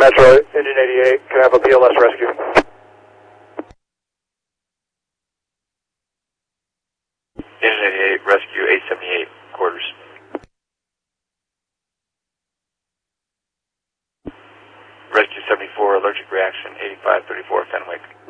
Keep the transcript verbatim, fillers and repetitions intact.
Metro, Engine eighty-eight, can I have a P L S rescue? Engine eighty-eight, rescue eight seventy-eight, quarters. Rescue seventy-four, allergic reaction eighty-five thirty-four, Fenwick.